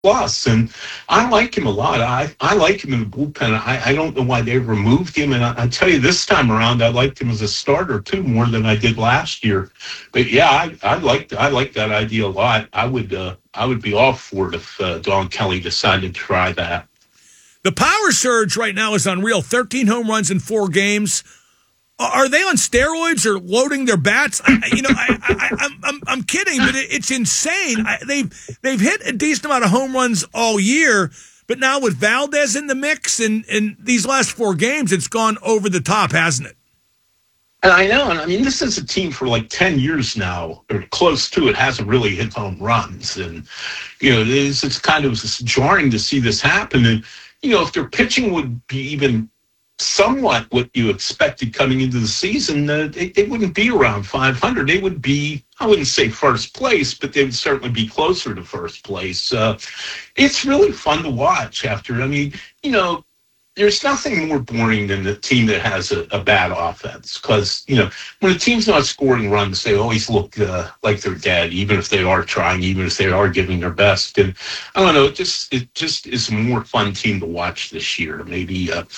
plus, and I like him a lot. I like him in the bullpen. I don't know why they removed him, and I tell you, this time around, I liked him as a starter too more than I did last year. But yeah, I like that idea a lot. I would be all for it if Don Kelly decided to try that. The power surge right now is unreal. 13 home runs in 4 games. Are they on steroids or loading their bats? I'm kidding, but it's insane. They've hit a decent amount of home runs all year, but now with Valdez in the mix and these last 4 games, it's gone over the top, hasn't it? And I know, and I mean, this is a team for like 10 years now, or close to it, hasn't really hit home runs. And, it's kind of jarring to see this happen. And, if their pitching would be even somewhat what you expected coming into the season, they wouldn't be around 500. They would be, I wouldn't say first place, but they would certainly be closer to first place. It's really fun to watch there's nothing more boring than the team that has a bad offense, because, when a team's not scoring runs, they always look like they're dead, even if they are trying, even if they are giving their best. And I don't know, it just is a more fun team to watch this year. Maybe, I'll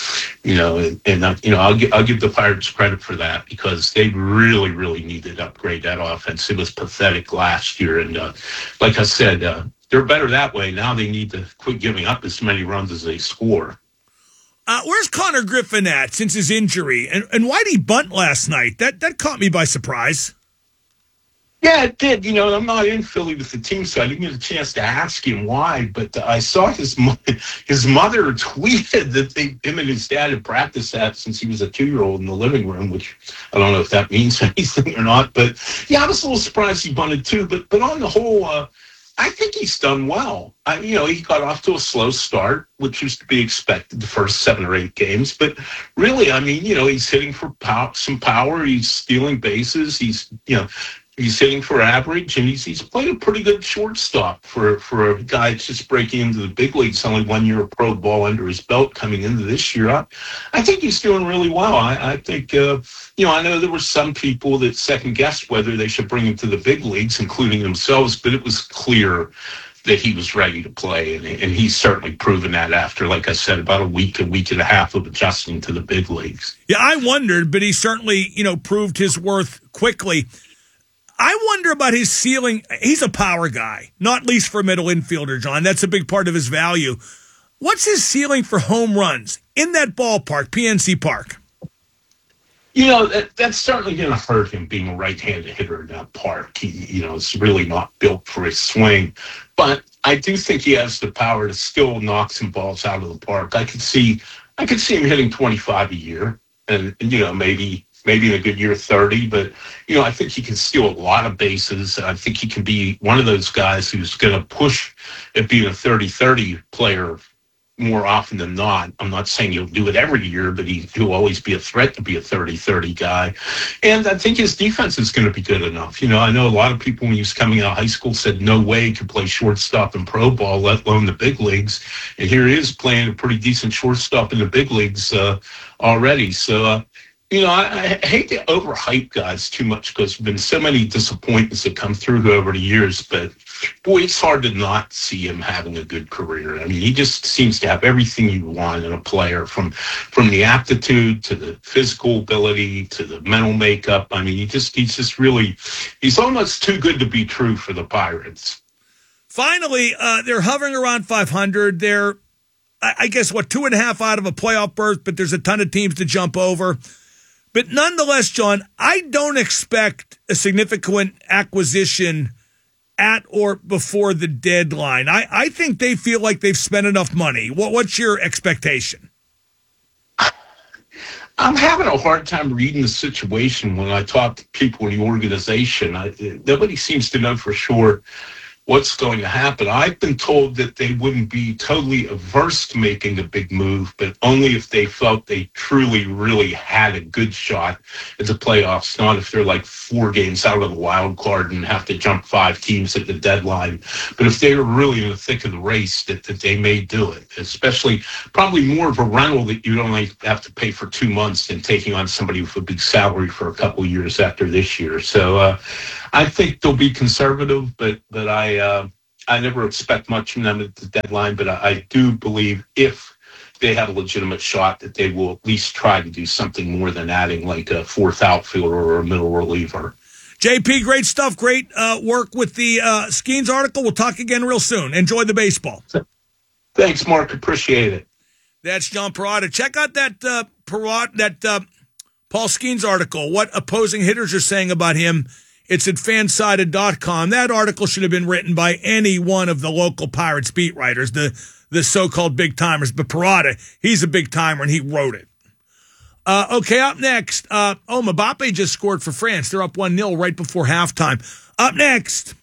give the Pirates credit for that, because they really, really needed to upgrade that offense. It was pathetic last year. And like I said, they're better that way. Now they need to quit giving up as many runs as they score. Where's Connor Griffin at since his injury? And why'd he bunt last night? That caught me by surprise. Yeah, it did. I'm not in Philly with the team, so I didn't get a chance to ask him why. But I saw his mother tweeted that him and his dad had practiced that since he was a 2-year-old in the living room, which I don't know if that means anything or not. But yeah, I was a little surprised he bunted too. But on the whole, I think he's done well. He got off to a slow start, which was to be expected the first 7 or 8 games. But really, he's hitting for some power. He's stealing bases. He's hitting for average, and he's played a pretty good shortstop for a guy that's just breaking into the big leagues. Only 1 year of pro ball under his belt coming into this year. I think he's doing really well. I think, I know there were some people that second-guessed whether they should bring him to the big leagues, including themselves, but it was clear that he was ready to play, and he's certainly proven that after, like I said, about a week and a half of adjusting to the big leagues. Yeah, I wondered, but he certainly, proved his worth quickly. I wonder about his ceiling. He's a power guy, not least for a middle infielder, John. That's a big part of his value. What's his ceiling for home runs in that ballpark, PNC Park? That's certainly going to hurt him, being a right-handed hitter in that park. He, is really not built for his swing. But I do think he has the power to still knock some balls out of the park. I could see him hitting 25 a year, and maybe in a good year 30. But I think he can steal a lot of bases. I think he can be one of those guys who's going to push at being a 30-30 player more often than not. I'm not saying he'll do it every year, but he'll always be a threat to be a 30-30 guy. And I think his defense is going to be good enough. I know a lot of people when he was coming out of high school said no way he could play shortstop in pro ball, let alone the big leagues. And here he is playing a pretty decent shortstop in the big leagues already. So, I hate to overhype guys too much, because there's been so many disappointments that come through over the years. But, boy, it's hard to not see him having a good career. I mean, he just seems to have everything you want in a player, from the aptitude to the physical ability to the mental makeup. I mean, he's almost too good to be true for the Pirates. Finally, they're hovering around 500. They're, I guess, 2.5 out of a playoff berth, but there's a ton of teams to jump over. But nonetheless, John, I don't expect a significant acquisition at or before the deadline. I think they feel like they've spent enough money. What's your expectation? I'm having a hard time reading the situation when I talk to people in the organization. Nobody seems to know for sure what's going to happen. I've been told that they wouldn't be totally averse to making a big move, but only if they felt they truly, really had a good shot at the playoffs, not if they're like 4 games out of the wild card and have to jump 5 teams at the deadline. But if they were really in the thick of the race, that they may do it, especially probably more of a rental that you only have to pay for 2 months than taking on somebody with a big salary for a couple of years after this year. So I think they'll be conservative, but I never expect much from them at the deadline, but I do believe if they have a legitimate shot that they will at least try to do something more than adding like a fourth outfielder or a middle reliever. JP, great stuff. Great work with the Skeens article. We'll talk again real soon. Enjoy the baseball. Thanks, Mark. Appreciate it. That's John Perrotta. Check out that Paul Skeens article, what opposing hitters are saying about him. It's at fansided.com. That article should have been written by any one of the local Pirates beat writers, the so-called big-timers. But Perrotta, he's a big-timer, and he wrote it. Okay, up next. Mbappe just scored for France. They're up 1-0 right before halftime. Up next,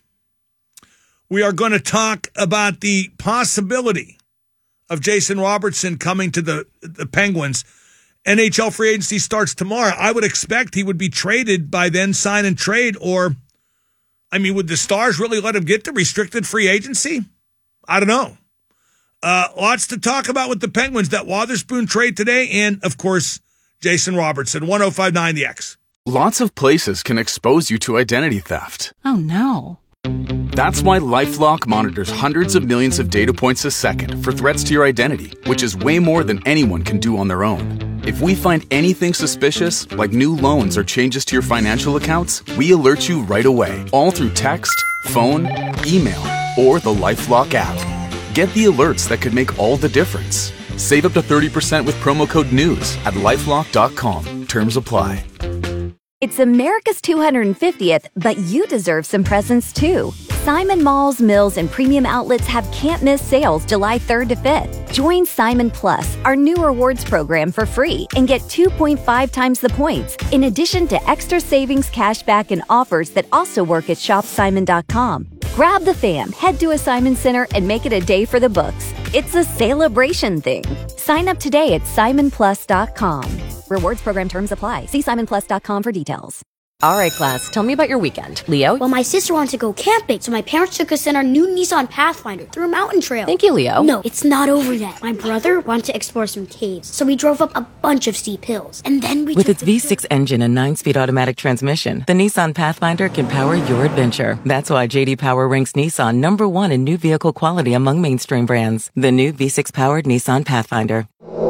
we are going to talk about the possibility of Jason Robertson coming to the Penguins. NHL free agency starts tomorrow. I would expect he would be traded by then, sign and trade, or, would the Stars really let him get to restricted free agency? I don't know. Lots to talk about with the Penguins, that Wotherspoon trade today, and, of course, Jason Robertson, 105.9 The X. Lots of places can expose you to identity theft. Oh, no. That's why LifeLock monitors hundreds of millions of data points a second for threats to your identity, which is way more than anyone can do on their own. If we find anything suspicious, like new loans or changes to your financial accounts, we alert you right away, all through text, phone, email, or the LifeLock app. Get the alerts that could make all the difference. Save up to 30% with promo code NEWS at LifeLock.com. Terms apply. It's America's 250th, but you deserve some presents too. Simon Malls, Mills, and Premium Outlets have can't-miss sales July 3rd to 5th. Join Simon Plus, our new rewards program, for free and get 2.5 times the points, in addition to extra savings, cashback, and offers that also work at ShopSimon.com. Grab the fam, head to a Simon Center, and make it a day for the books. It's a celebration thing. Sign up today at SimonPlus.com. Rewards program terms apply. See SimonPlus.com for details. All right, class, tell me about your weekend. Leo? Well, my sister wanted to go camping, so my parents took us in our new Nissan Pathfinder through a mountain trail. Thank you, Leo. No, it's not over yet. My brother wanted to explore some caves, so we drove up a bunch of steep hills. And then we With its V6 engine and 9-speed automatic transmission, the Nissan Pathfinder can power your adventure. That's why J.D. Power ranks Nissan number 1 in new vehicle quality among mainstream brands. The new V6-powered Nissan Pathfinder.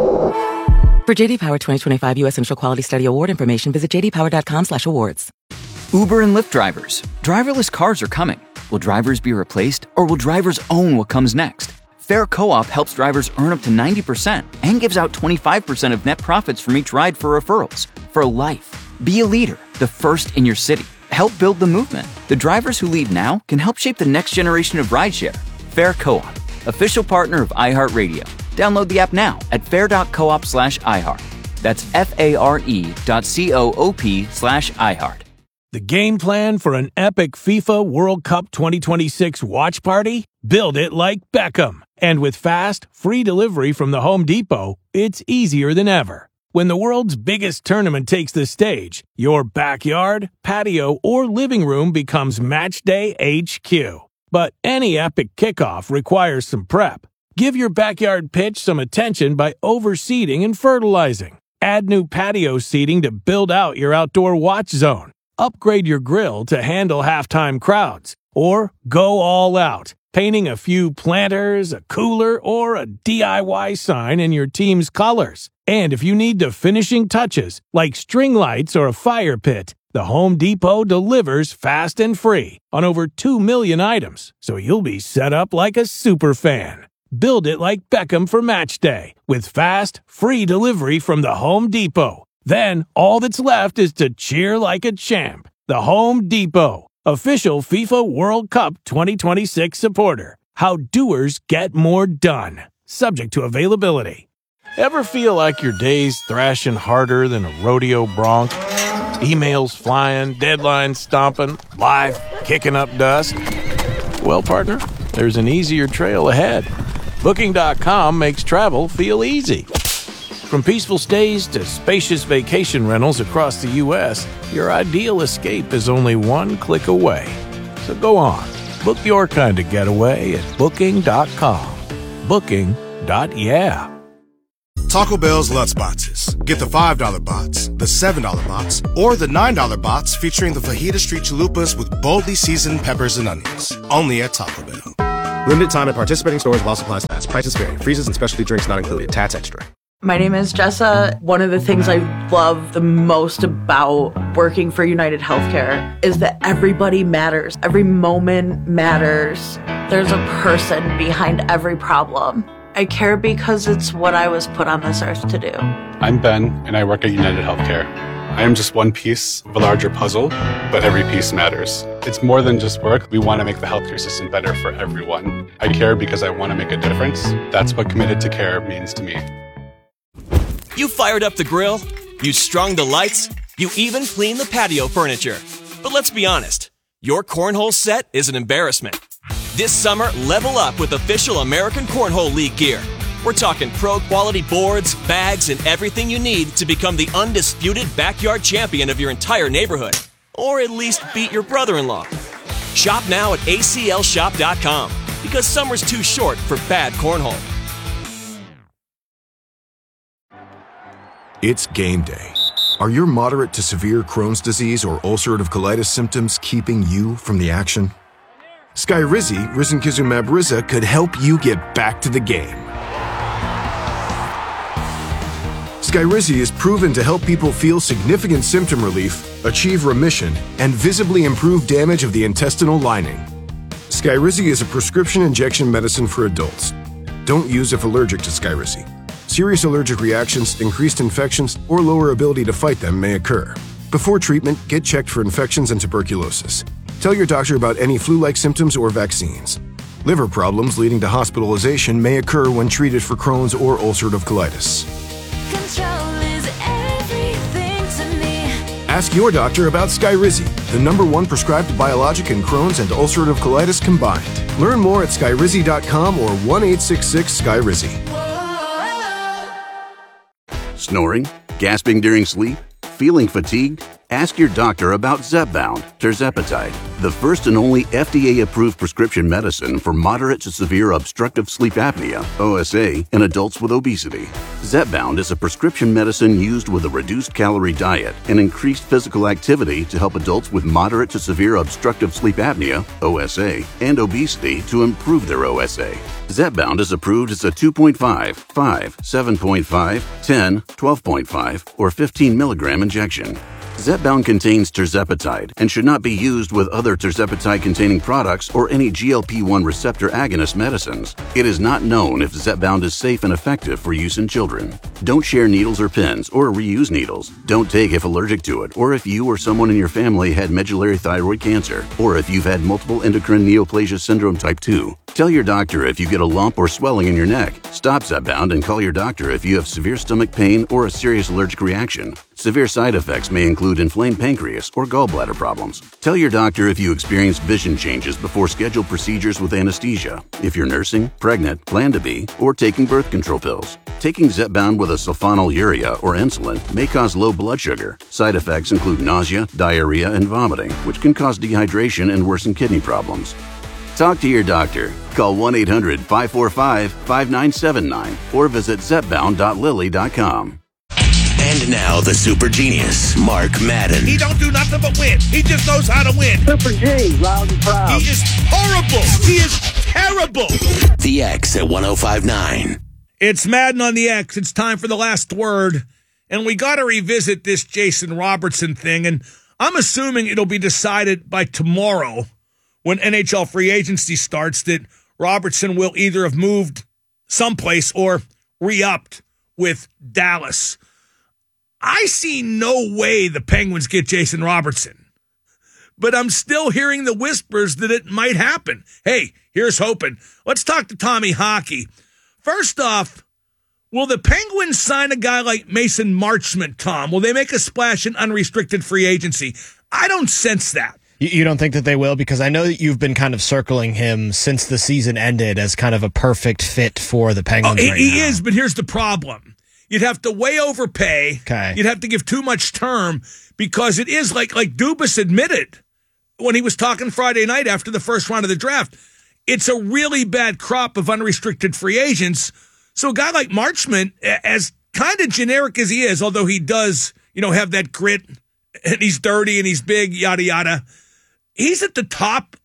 For J.D. Power 2025 U.S. Initial Quality Study Award information, visit jdpower.com/awards. Uber and Lyft drivers. Driverless cars are coming. Will drivers be replaced, or will drivers own what comes next? Fair Co-op helps drivers earn up to 90% and gives out 25% of net profits from each ride for referrals. For life. Be a leader, the first in your city. Help build the movement. The drivers who lead now can help shape the next generation of rideshare. Fair Co-op, official partner of iHeartRadio. Download the app now at fair.coop/iHeart. That's FARE.coop/iHeart. The game plan for an epic FIFA World Cup 2026 watch party? Build it like Beckham. And with fast, free delivery from the Home Depot, it's easier than ever. When the world's biggest tournament takes the stage, your backyard, patio, or living room becomes Matchday HQ. But any epic kickoff requires some prep. Give your backyard pitch some attention by overseeding and fertilizing. Add new patio seating to build out your outdoor watch zone. Upgrade your grill to handle halftime crowds. Or go all out, painting a few planters, a cooler, or a DIY sign in your team's colors. And if you need the finishing touches, like string lights or a fire pit, the Home Depot delivers fast and free on over 2 million items, so you'll be set up like a super fan. Build it like Beckham for Match Day with fast, free delivery from the Home Depot. Then all that's left is to cheer like a champ. The Home Depot, official FIFA World Cup 2026 supporter. How doers get more done. Subject to availability. Ever feel like your day's thrashing harder than a rodeo bronc? Emails flying, deadlines stomping, life kicking up dust? Well, partner, there's an easier trail ahead. Booking.com makes travel feel easy. From peaceful stays to spacious vacation rentals across the U.S., your ideal escape is only one click away. So go on, book your kind of getaway at Booking.com. Booking.yeah. Taco Bell's Lutz Boxes. Get the $5 box, the $7 box, or the $9 box featuring the Fajita Street Chalupas with boldly seasoned peppers and onions. Only at Taco Bell. Limited time at participating stores while supplies last. Prices vary. Freezes and specialty drinks not included. Tats extra. My name is Jessa. One of the things I love the most about working for United Healthcare is that everybody matters. Every moment matters. There's a person behind every problem. I care because it's what I was put on this earth to do. I'm Ben, and I work at United Healthcare. I am just one piece of a larger puzzle, but every piece matters. It's more than just work. We want to make the healthcare system better for everyone. I care because I want to make a difference. That's what committed to care means to me. You fired up the grill, you strung the lights, you even cleaned the patio furniture. But let's be honest, your cornhole set is an embarrassment. This summer, level up with official American Cornhole League gear. We're talking pro-quality boards, bags, and everything you need to become the undisputed backyard champion of your entire neighborhood. Or at least beat your brother-in-law. Shop now at aclshop.com, because summer's too short for bad cornhole. It's game day. Are your moderate to severe Crohn's disease or ulcerative colitis symptoms keeping you from the action? Skyrizi, risankizumab Riza, could help you get back to the game. Skyrizi is proven to help people feel significant symptom relief, achieve remission, and visibly improve damage of the intestinal lining. Skyrizi is a prescription injection medicine for adults. Don't use if allergic to Skyrizi. Serious allergic reactions, increased infections, or lower ability to fight them may occur. Before treatment, get checked for infections and tuberculosis. Tell your doctor about any flu-like symptoms or vaccines. Liver problems leading to hospitalization may occur when treated for Crohn's or ulcerative colitis. Control is everything to me. Ask your doctor about Skyrizi, the #1 prescribed biologic in Crohn's and ulcerative colitis combined. Learn more at skyrizi.com or 1-866-SKYRIZI. Snoring? Gasping during sleep? Feeling fatigued? Ask your doctor about Zepbound, tirzepatide, the first and only FDA-approved prescription medicine for moderate to severe obstructive sleep apnea, OSA, in adults with obesity. Zepbound is a prescription medicine used with a reduced calorie diet and increased physical activity to help adults with moderate to severe obstructive sleep apnea, OSA, and obesity to improve their OSA. Zepbound is approved as a 2.5, 5, 7.5, 10, 12.5, or 15 milligram injection. Zepbound contains tirzepatide and should not be used with other tirzepatide-containing products or any GLP-1 receptor agonist medicines. It is not known if Zepbound is safe and effective for use in children. Don't share needles or pens or reuse needles. Don't take if allergic to it or if you or someone in your family had medullary thyroid cancer or if you've had multiple endocrine neoplasia syndrome type 2. Tell your doctor if you get a lump or swelling in your neck. Stop Zepbound and call your doctor if you have severe stomach pain or a serious allergic reaction. Severe side effects may include inflamed pancreas or gallbladder problems. Tell your doctor if you experience vision changes before scheduled procedures with anesthesia, if you're nursing, pregnant, plan to be, or taking birth control pills. Taking Zepbound with a sulfonylurea or insulin may cause low blood sugar. Side effects include nausea, diarrhea, and vomiting, which can cause dehydration and worsen kidney problems. Talk to your doctor. Call 1-800-545-5979 or visit Zepbound.lily.com. And now the super genius, Mark Madden. He don't do nothing but win. He just knows how to win. Super G, loud and proud. He is horrible. He is terrible. The X at 105.9. It's Madden on the X. It's time for the last word. And we got to revisit this Jason Robertson thing. And I'm assuming it'll be decided by tomorrow when NHL free agency starts that Robertson will either have moved someplace or re-upped with Dallas. I see no way the Penguins get Jason Robertson, but I'm still hearing the whispers that it might happen. Hey, here's hoping. Let's talk to Tommy Hockey. First off, will the Penguins sign a guy like Mason Marchment, Tom? Will they make a splash in unrestricted free agency? I don't sense that. You don't think that they will? Because I know that you've been kind of circling him since the season ended as kind of a perfect fit for the Penguins right now. He is, but here's the problem. You'd have to way overpay. Okay. You'd have to give too much term because it is like Dubas admitted when he was talking Friday night after the first round of the draft. It's a really bad crop of unrestricted free agents. So a guy like Marchment, as kind of generic as he is, although he does, have that grit and he's dirty and he's big, yada, yada, he's at the top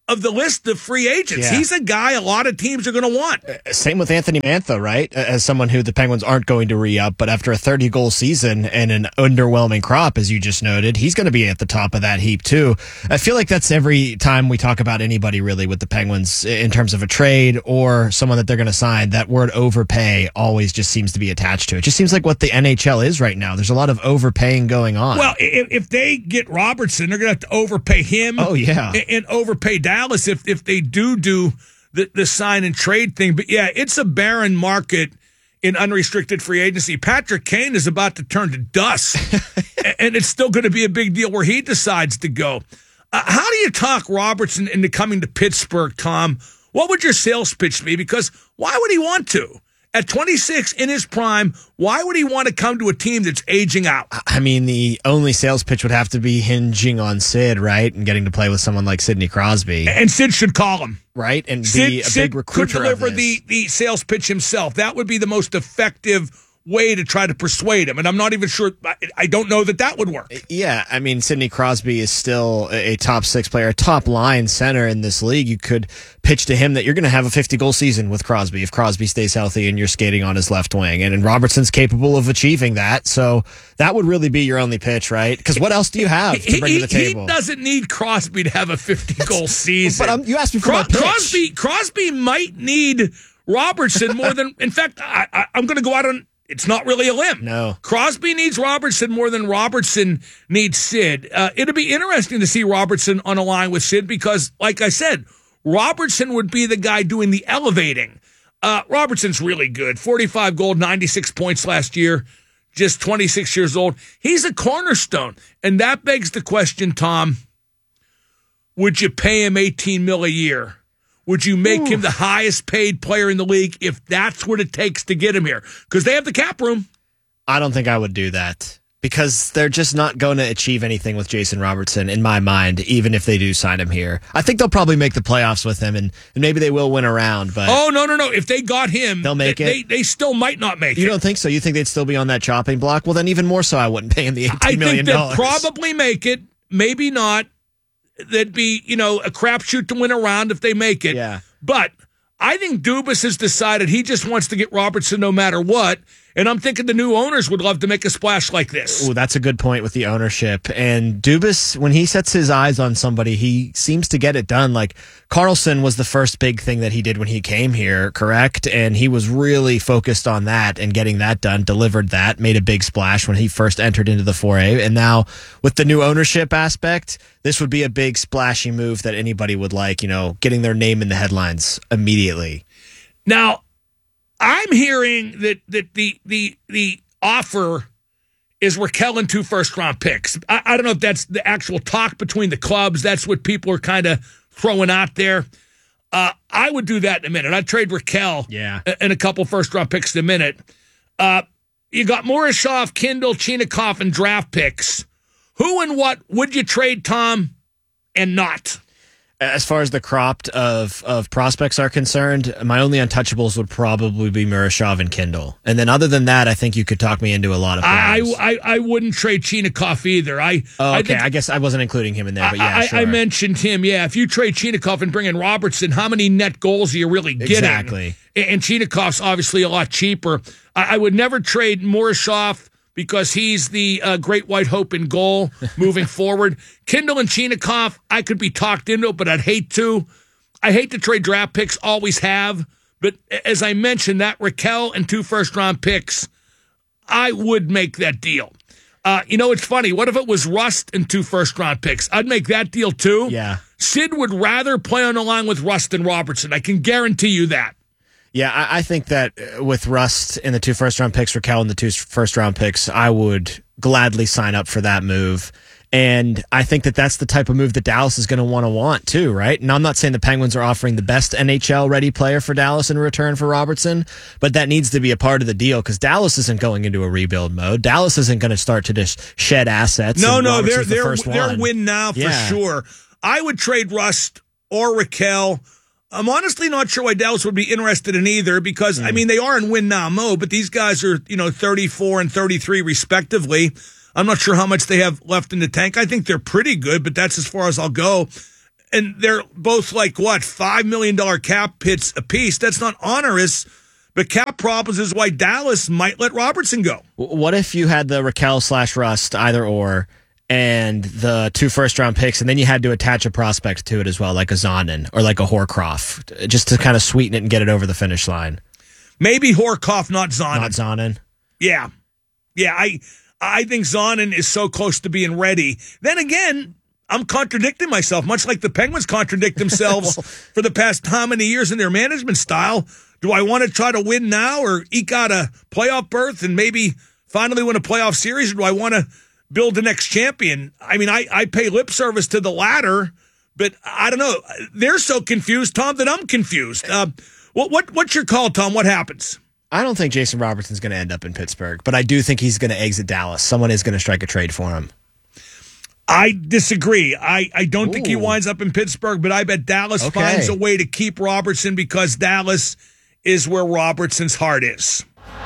of the list of free agents. Yeah. He's a guy a lot of teams are going to want. Same with Anthony Mantha, right? As someone who the Penguins aren't going to re-up, but after a 30-goal season and an underwhelming crop, as you just noted, he's going to be at the top of that heap, too. I feel like that's every time we talk about anybody, really, with the Penguins in terms of a trade or someone that they're going to sign, that word overpay always just seems to be attached to it. Just seems like what the NHL is right now. There's a lot of overpaying going on. Well, if they get Robertson, they're going to have to overpay him. Oh, yeah. And overpay Dallas if they do the sign and trade thing. But yeah, it's a barren market in unrestricted free agency. Patrick Kane is about to turn to dust, and it's still going to be a big deal where he decides to go. How do you talk Robertson into coming to Pittsburgh, Tom? What would your sales pitch be? Because why would he want to? At 26 in his prime, why would he want to come to a team that's aging out? I mean, the only sales pitch would have to be hinging on Sid, right? And getting to play with someone like Sidney Crosby. And Sid should call him. Right? And be a big recruiter could deliver of this. the sales pitch himself. That would be the most effective way to try to persuade him. And I'm not even sure, I don't know that would work. Yeah, I mean, Sidney Crosby is still a top 6 player, a top line center in this league. You could pitch to him that you're going to have a 50-goal season with Crosby if Crosby stays healthy and you're skating on his left wing. And Robertson's capable of achieving that. So that would really be your only pitch, right? Because what else do you have to bring to the table? He doesn't need Crosby to have a 50-goal season. But you asked me for my pitch. Crosby might need Robertson more than, in fact, I'm going to go out on, it's not really a limb. No. Crosby needs Robertson more than Robertson needs Sid. It'll be interesting to see Robertson on a line with Sid because, like I said, Robertson would be the guy doing the elevating. Robertson's really good. 45 goals, 96 points last year, just 26 years old. He's a cornerstone. And that begs the question, Tom, would you pay him $18 million a year? Would you make him the highest paid player in the league if that's what it takes to get him here? Because they have the cap room. I don't think I would do that because they're just not going to achieve anything with Jason Robertson in my mind, even if they do sign him here. I think they'll probably make the playoffs with him and maybe they will win a round. But oh, no. If they got him, they'll make it. They still might not make it. You don't think so? You think they'd still be on that chopping block? Well, then even more so I wouldn't pay him the $18 million. I think they'd probably make it. Maybe not. That'd be, a crapshoot to win a round if they make it. Yeah. But I think Dubas has decided he just wants to get Robertson no matter what. And I'm thinking the new owners would love to make a splash like this. Oh, that's a good point with the ownership. And Dubas, when he sets his eyes on somebody, he seems to get it done. Like Karlsson was the first big thing that he did when he came here, correct? And he was really focused on that and getting that done, delivered that, made a big splash when he first entered into the foray. And now with the new ownership aspect, this would be a big splashy move that anybody would like, getting their name in the headlines immediately. Now, I'm hearing that the offer is Raquel and 2 first-round picks. I don't know if that's the actual talk between the clubs. That's what people are kind of throwing out there. I would do that in a minute. I'd trade Raquel and a couple first-round picks in a minute. You got Morishov, Kindle, Chinakhov, and draft picks. Who and what would you trade, Tom, and not? As far as the cropped of prospects are concerned, my only untouchables would probably be Murashov and Kindle. And then other than that, I think you could talk me into a lot of players. I wouldn't trade Chinakhov either. I guess I wasn't including him in there, but yeah, sure. I mentioned him, yeah. If you trade Chinakhov and bring in Robertson, how many net goals are you really getting? Exactly. And Chinakhov's obviously a lot cheaper. I would never trade Morishov because he's the great white hope in goal moving forward. Kindle and Chinakhov, I could be talked into it, but I'd hate to. I hate to trade draft picks, always have. But as I mentioned, that Raquel and 2 first-round picks, I would make that deal. It's funny. What if it was Rust and 2 first-round picks? I'd make that deal too. Yeah. Sid would rather play on the line with Rust than Robertson. I can guarantee you that. Yeah, I think that with Rust and the 2 first-round picks, Raquel and the 2 first-round picks, I would gladly sign up for that move. And I think that that's the type of move that Dallas is going to want too, right? And I'm not saying the Penguins are offering the best NHL-ready player for Dallas in return for Robertson, but that needs to be a part of the deal because Dallas isn't going into a rebuild mode. Dallas isn't going to start to just shed assets. No, they're win now for sure. I would trade Rust or Raquel. I'm honestly not sure why Dallas would be interested in either because, they are in win now mode, but these guys are, 34 and 33 respectively. I'm not sure how much they have left in the tank. I think they're pretty good, but that's as far as I'll go. and they're both like, what, $5 million cap hits apiece. That's not onerous, but cap problems is why Dallas might let Robertson go. What if you had the Raquel/Rust, either or, and the 2 first-round picks, and then you had to attach a prospect to it as well, like a Zonin or like a Horcroft, just to kind of sweeten it and get it over the finish line? Maybe Horkoff, not Zonin. Not Zonin. Yeah. Yeah, I think Zonin is so close to being ready. Then again, I'm contradicting myself, much like the Penguins contradict themselves for the past how many years in their management style. Do I want to try to win now or eke out a playoff berth and maybe finally win a playoff series, or do I want to build the next champion? I mean, I pay lip service to the latter, but I don't know. They're so confused, Tom, that I'm confused. What's your call, Tom? What happens? I don't think Jason Robertson's going to end up in Pittsburgh, but I do think he's going to exit Dallas. Someone is going to strike a trade for him. I disagree. I don't think he winds up in Pittsburgh, but I bet Dallas finds a way to keep Robertson because Dallas is where Robertson's heart is.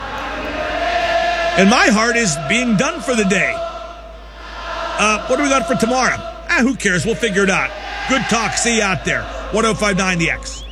And my heart is being done for the day. What do we got for tomorrow? Who cares? We'll figure it out. Good talk. See you out there. 105.9 The X.